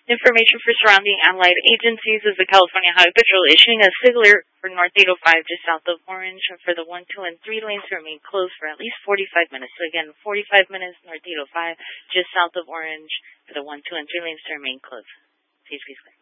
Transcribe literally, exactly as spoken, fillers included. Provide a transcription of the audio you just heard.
Information for surrounding allied agencies is the California Highway Patrol issuing a signal alert for North eight oh five just south of Orange for the one, two, and three lanes to remain closed for at least forty-five minutes. So again, forty-five minutes, North eight oh five just south of Orange for the one, two, and three lanes to remain closed. Peace, peace, peace.